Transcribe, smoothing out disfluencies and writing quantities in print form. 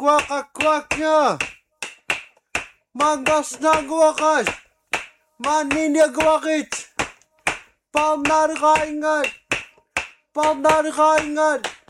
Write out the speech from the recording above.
akuak-akuaknya. Manggas na guwakas. Maninya guwakit. Pam na kaingat.